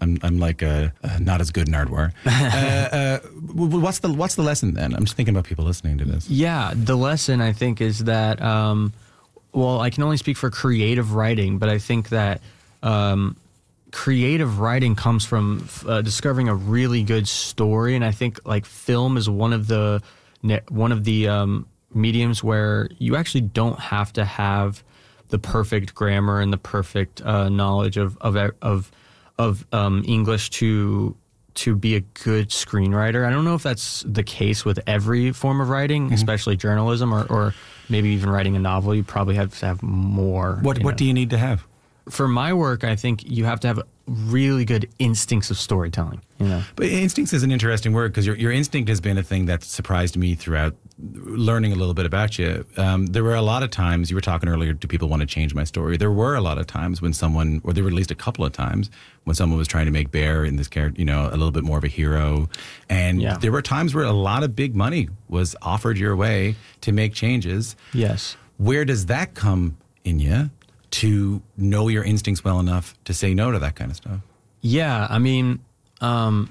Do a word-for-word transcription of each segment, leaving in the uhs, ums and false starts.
I'm I'm like uh, uh, not as good in Nardwuar. uh, uh, what's the what's the lesson then? I'm just thinking about people listening to this. Yeah, the lesson I think is that um, well, I can only speak for creative writing, but I think that um, creative writing comes from uh, discovering a really good story, and I think like film is one of the one of the um, mediums where you actually don't have to have the perfect grammar and the perfect uh, knowledge of of of, of um, English to to be a good screenwriter. I don't know if that's the case with every form of writing, mm-hmm. especially journalism or, or maybe even writing a novel. You probably have to have more. What What know. do you need to have? For my work, I think you have to have really good instincts of storytelling. You know, but instincts is an interesting word because your your instinct has been a thing that surprised me throughout learning a little bit about you. Um, there were a lot of times, you were talking earlier, do people want to change my story? There were a lot of times when someone, or there were at least a couple of times when someone was trying to make Bear in this character, you know, a little bit more of a hero. And yeah. there were times where a lot of big money was offered your way to make changes. Yes. Where does that come in you to know your instincts well enough to say no to that kind of stuff? Yeah, I mean, um,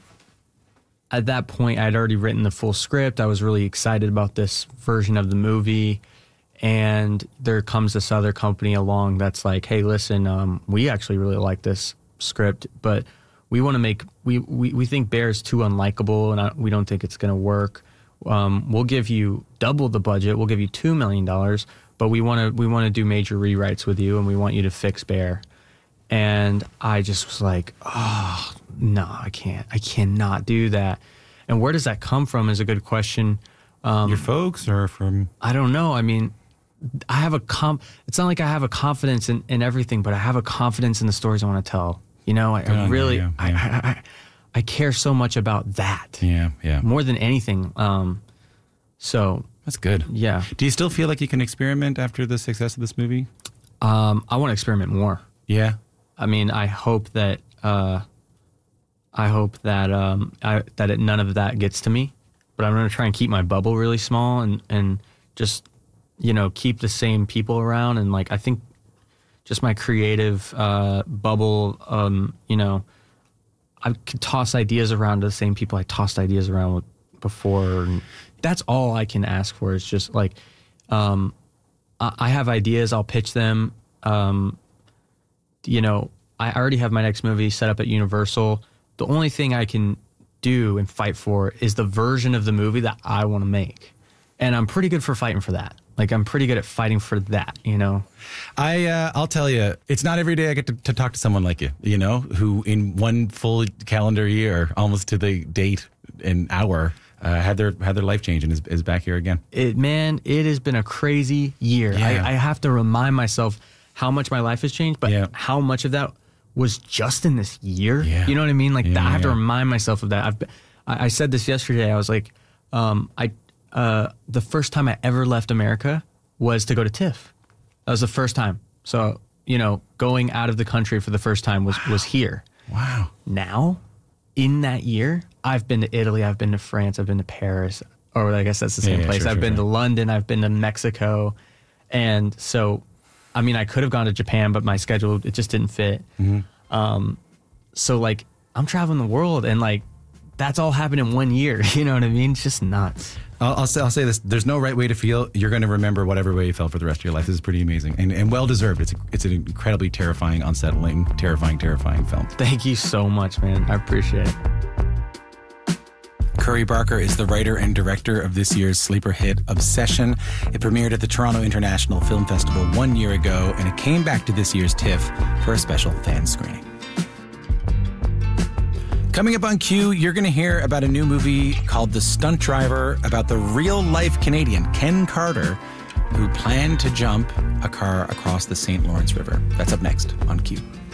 at that point, I'd already written the full script. I was really excited about this version of the movie. And there comes this other company along that's like, hey, listen, um, we actually really like this script, but we want to make, we, we, we think Bear's too unlikable, and I, we don't think it's going to work. Um, we'll give you double the budget. We'll give you two million dollars, but we want to we want to do major rewrites with you, and we want you to fix Bear. And I just was like, oh, no, I can't. I cannot do that. And where does that come from is a good question. Um, Your folks or from? I don't know. I mean, I have a comp. It's not like I have a confidence in, in everything, but I have a confidence in the stories I want to tell. You know, I, I really, yeah, yeah. I, I, I, I care so much about that. Yeah, yeah. More than anything. Um, so. That's good. Yeah. Do you still feel like you can experiment after the success of this movie? Um, I want to experiment more. Yeah. I mean, I hope that uh, I hope that um, I, that it, none of that gets to me. But I'm going to try and keep my bubble really small and, and just, you know, keep the same people around. And like, I think just my creative uh, bubble, um, you know, I could toss ideas around to the same people I tossed ideas around with before. And that's all I can ask for is just like, um, I, I have ideas, I'll pitch them. Um, you know, I already have my next movie set up at Universal. The only thing I can do and fight for is the version of the movie that I want to make. And I'm pretty good for fighting for that. Like, I'm pretty good at fighting for that, you know? I, uh, I'll tell you, it's not every day I get to, to talk to someone like you, you know, who in one full calendar year, almost to the date and hour, uh, had their had their life change and is, is back here again. It, man, it has been a crazy year. Yeah. I, I have to remind myself how much my life has changed, but yeah. how much of that was just in this year. Yeah. You know what I mean? Like, yeah, I have yeah. to remind myself of that. I've been, I, I said this yesterday. I was like, um, I uh, the first time I ever left America was to go to TIFF. That was the first time. So, you know, going out of the country for the first time was, wow. was here. Wow. Now, in that year, I've been to Italy, I've been to France, I've been to Paris, or I guess that's the same yeah, yeah, place. sure, I've sure, been sure. to London, I've been to Mexico. And so, I mean, I could have gone to Japan, but my schedule, it just didn't fit. Mm-hmm. Um, so, like, I'm traveling the world, and, like, that's all happened in one year. You know what I mean? It's just nuts. I'll, I'll, say, I'll say this. There's no right way to feel. You're going to remember whatever way you felt for the rest of your life. This is pretty amazing and, and well-deserved. It's, a, it's an incredibly terrifying, unsettling, terrifying, terrifying film. Thank you so much, man. I appreciate it. Curry Barker is the writer and director of this year's sleeper hit, Obsession. It premiered at the Toronto International Film Festival one year ago, and it came back to this year's TIFF for a special fan screening. Coming up on Q, you're going to hear about a new movie called The Stunt Driver, about the real-life Canadian Ken Carter, who planned to jump a car across the Saint Lawrence River. That's up next on Q.